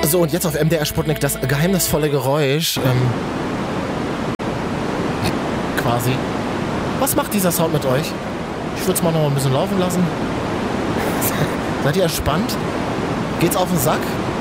So, und jetzt auf MDR Sputnik das geheimnisvolle Geräusch. Quasi. Was macht dieser Sound mit euch? Ich würde es mal noch ein bisschen laufen lassen. Seid ihr entspannt? Geht's auf den Sack?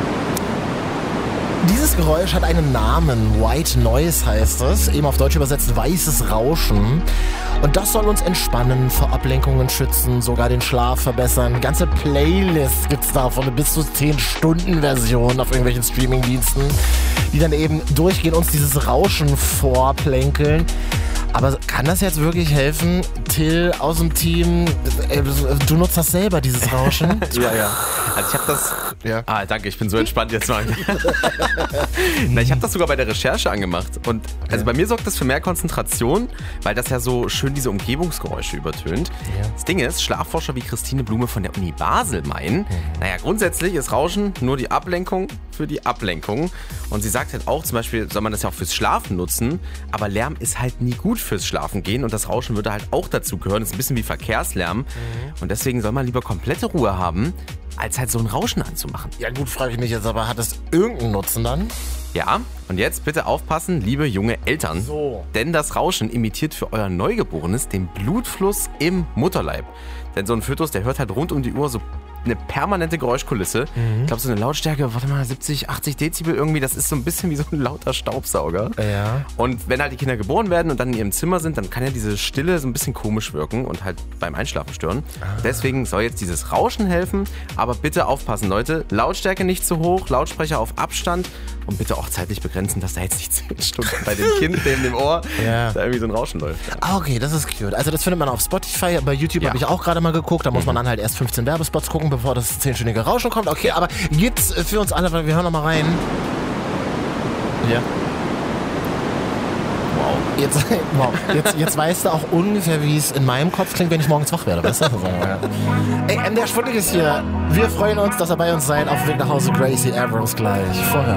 Dieses Geräusch hat einen Namen. White Noise heißt es. Eben auf Deutsch übersetzt weißes Rauschen. Und das soll uns entspannen, vor Ablenkungen schützen, sogar den Schlaf verbessern. Ganze Playlists gibt's davon, bis zu 10-Stunden-Versionen auf irgendwelchen Streamingdiensten, die dann eben durchgehend uns dieses Rauschen vorplänkeln. Aber kann das jetzt wirklich helfen? Till aus dem Team, du nutzt das selber, dieses Rauschen? Ja. Also ich habe das... Ja. Danke, ich bin so entspannt jetzt mal. Na, ich habe das sogar bei der Recherche angemacht. Und also bei mir sorgt das für mehr Konzentration, weil das ja so schön diese Umgebungsgeräusche übertönt. Ja. Das Ding ist, Schlafforscher wie Christine Blume von der Uni Basel meinen, naja, grundsätzlich ist Rauschen nur die Ablenkung für die Ablenkung. Und sie sagt halt auch, zum Beispiel soll man das ja auch fürs Schlafen nutzen, aber Lärm ist halt nie gut fürs Schlafen gehen und das Rauschen würde halt auch dazu gehören. Das ist ein bisschen wie Verkehrslärm. Und deswegen soll man lieber komplette Ruhe haben, als halt so ein Rauschen anzumachen. Ja gut, frage ich mich jetzt, aber hat es irgendeinen Nutzen dann? Ja, und jetzt bitte aufpassen, liebe junge Eltern. So. Denn das Rauschen imitiert für euer Neugeborenes den Blutfluss im Mutterleib. Denn so ein Fötus, der hört halt rund um die Uhr so eine permanente Geräuschkulisse. Ich glaube, so eine Lautstärke, 70, 80 Dezibel irgendwie, das ist so ein bisschen wie so ein lauter Staubsauger. Ja. Und wenn halt die Kinder geboren werden und dann in ihrem Zimmer sind, dann kann ja diese Stille so ein bisschen komisch wirken und halt beim Einschlafen stören. Deswegen soll jetzt dieses Rauschen helfen, aber bitte aufpassen, Leute. Lautstärke nicht zu hoch, Lautsprecher auf Abstand und bitte auch zeitlich begrenzen, dass da jetzt nicht 10 Stunden bei dem Kind neben dem Ohr da irgendwie so ein Rauschen läuft. Okay, das ist cute. Also das findet man auf Spotify, bei YouTube habe ich auch gerade mal geguckt, da muss man dann halt erst 15 Werbespots gucken, bevor das 10-stündige Rauschen kommt. Okay, aber gibt's für uns alle, weil wir hören noch mal rein. Ja. Jetzt weißt du auch ungefähr, wie es in meinem Kopf klingt, wenn ich morgens wach werde. Weißt du? Ey, MDR Sputnik ist hier. Wir freuen uns, dass ihr bei uns seid. Auf dem Weg nach Hause Gracie Abrams gleich. Vorher.